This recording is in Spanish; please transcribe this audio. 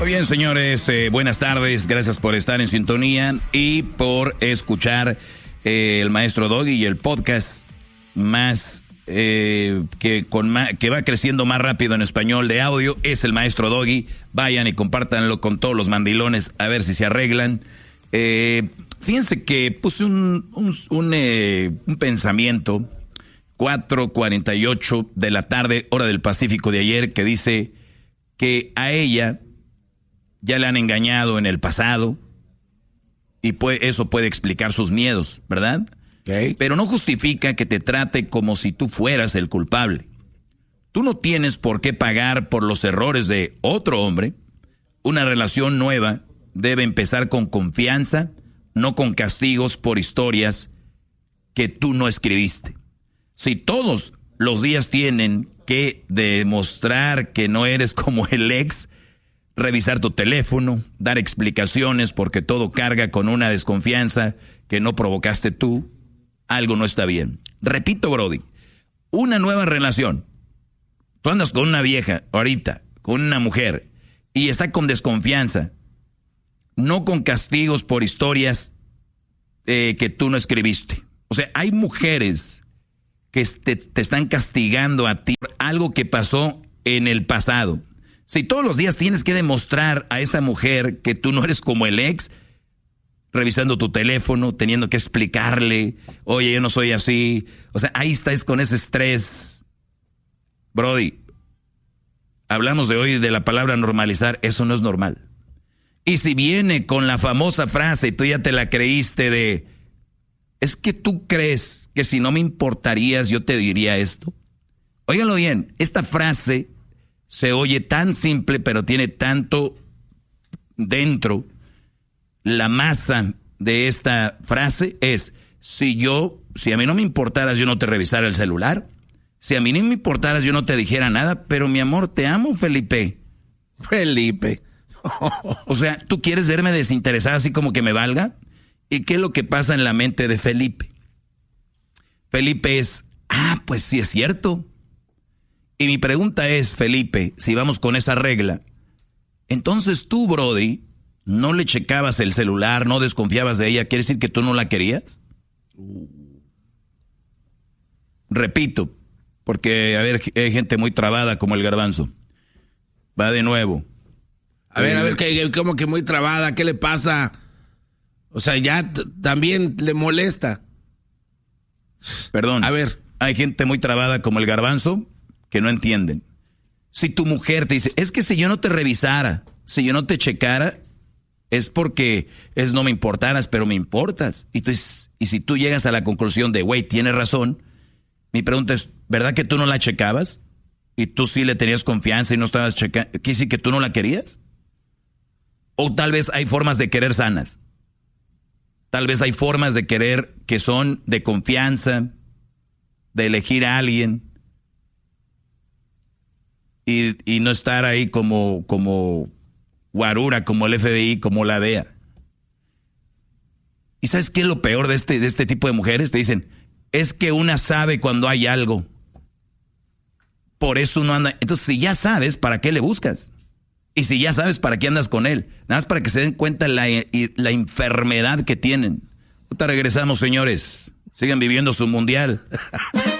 Muy bien, señores, buenas tardes, gracias por estar en sintonía y por escuchar el Maestro Doggy y el podcast más que va creciendo más rápido en español de audio, es el Maestro Doggy. Vayan y compártanlo con todos los mandilones a ver si se arreglan. Fíjense que puse un pensamiento 4:48 de la tarde, hora del Pacífico de ayer, que dice que a ella ya le han engañado en el pasado y eso puede explicar sus miedos, ¿verdad? Okay. Pero no justifica que te trate como si tú fueras el culpable. Tú no tienes por qué pagar por los errores de otro hombre. Una relación nueva debe empezar con confianza, no con castigos por historias que tú no escribiste. Si todos los días tienen que demostrar que no eres como el ex, revisar tu teléfono, dar explicaciones porque todo carga con una desconfianza que no provocaste tú, algo no está bien. Repito, Brody, una nueva relación. Tú andas con una vieja ahorita, con una mujer, y está con desconfianza, no con castigos por historias que tú no escribiste. O sea, hay mujeres que te están castigando a ti por algo que pasó en el pasado. Si todos los días tienes que demostrar a esa mujer que tú no eres como el ex, revisando tu teléfono, teniendo que explicarle, oye, yo no soy así. O sea, ahí estás con ese estrés. Brody, hablamos de hoy de la palabra normalizar, eso no es normal. Y si viene con la famosa frase, y tú ya te la creíste de, es que tú crees que si no me importarías yo te diría esto. Óigalo bien, esta frase se oye tan simple, pero tiene tanto dentro. La masa de esta frase es, si a mí no me importaras, yo no te revisara el celular. Si a mí no me importaras, yo no te dijera nada. Pero mi amor, te amo, Felipe. Felipe. O sea, ¿tú quieres verme desinteresada así como que me valga? ¿Y qué es lo que pasa en la mente de Felipe? Felipe es, pues sí es cierto. Y mi pregunta es, Felipe, si vamos con esa regla, entonces tú, Brody, ¿no le checabas el celular, no desconfiabas de ella? ¿Quiere decir que tú no la querías? Repito, porque, a ver, hay gente muy trabada como el garbanzo. Va de nuevo. A ver, ¿cómo que muy trabada? ¿Qué le pasa? O sea, ya también le molesta. Perdón. A ver. Hay gente muy trabada como el garbanzo que no entienden. Si tu mujer te dice, es que si yo no te revisara, si yo no te checara, es porque no me importaras, pero me importas. Y si tú llegas a la conclusión de, güey, tienes razón, mi pregunta es, ¿verdad que tú no la checabas? Y tú sí le tenías confianza y no estabas checando. ¿Quiere decir que tú no la querías? O tal vez hay formas de querer sanas. Tal vez hay formas de querer que son de confianza, de elegir a alguien y no estar ahí como guarura, como el FBI, como la DEA. ¿Y sabes qué es lo peor de este tipo de mujeres? Te dicen, es que una sabe cuando hay algo. Por eso uno anda. Entonces, si ya sabes, ¿para qué le buscas? Y si ya sabes, ¿para qué andas con él? Nada más para que se den cuenta la enfermedad que tienen. Ahorita regresamos, señores. Sigan viviendo su mundial.